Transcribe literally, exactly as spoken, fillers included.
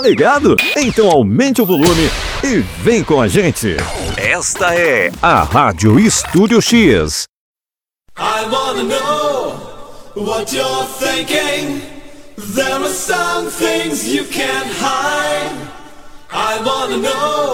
ligado? Então aumente o volume e vem com a gente. Esta é a Rádio Estúdio X. I wanna know what you're thinking. There are some things you can't hide. I wanna know